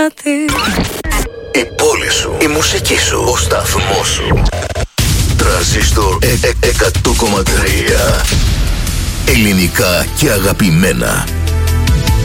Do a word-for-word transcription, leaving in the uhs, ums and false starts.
Η πόλη σου, η μουσική σου, ο σταθμός σου. Τρανζίστορ εκατό κόμμα τρία. Ελληνικά και αγαπημένα.